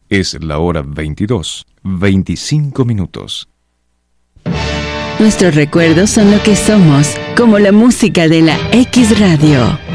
Es la hora 22:25. Nuestros recuerdos son lo que somos, como la música de la X Radio.